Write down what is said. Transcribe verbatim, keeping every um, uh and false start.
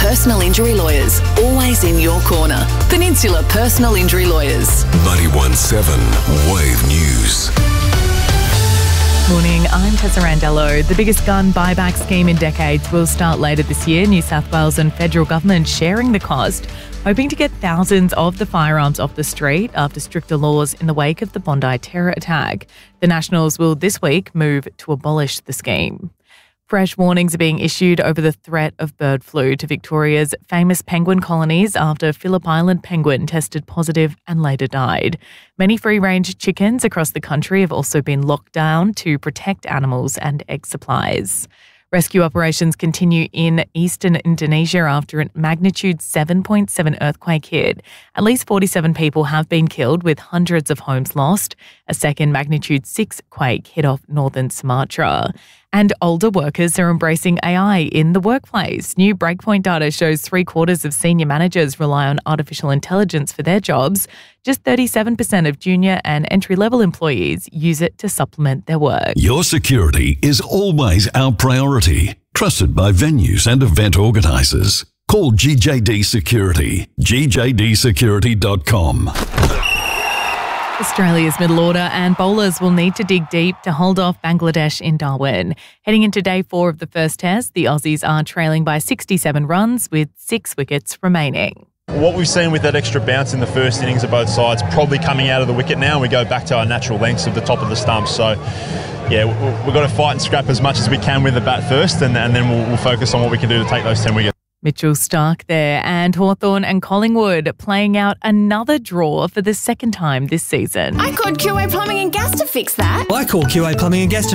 Personal Injury Lawyers, always in your corner. Peninsula Personal Injury Lawyers. ninety-one point seven Wave News. Morning, I'm Tessa Randello. The biggest gun buyback scheme in decades will start later this year. New South Wales and federal government sharing the cost, hoping to get thousands of the firearms off the street after stricter laws in the wake of the Bondi terror attack. The Nationals will this week move to abolish the scheme. Fresh warnings are being issued over the threat of bird flu to Victoria's famous penguin colonies after Phillip Island penguin tested positive and later died. Many free-range chickens across the country have also been locked down to protect animals and egg supplies. Rescue operations continue in eastern Indonesia after a magnitude seven point seven earthquake hit. At least forty-seven people have been killed, with hundreds of homes lost. A second magnitude six quake hit off northern Sumatra. And older workers are embracing A I in the workplace. New Breakpoint data shows three quarters of senior managers rely on artificial intelligence for their jobs. Just thirty-seven percent of junior and entry-level employees use it to supplement their work. Your security is always our priority. Trusted by venues and event organisers. Call G J D Security. G J D security dot com. Australia's middle order and bowlers will need to dig deep to hold off Bangladesh in Darwin. Heading into day four of the first test, the Aussies are trailing by sixty-seven runs with six wickets remaining. What we've seen with that extra bounce in the first innings of both sides probably coming out of the wicket now, and we go back to our natural lengths of the top of the stumps. So, yeah, we've got to fight and scrap as much as we can with the bat first, and, and then we'll, we'll focus on what we can do to take those ten wickets. Mitchell Starc there, and Hawthorn and Collingwood playing out another draw for the second time this season. I called Q A Plumbing and Gas to fix that. I called Q A Plumbing and Gas to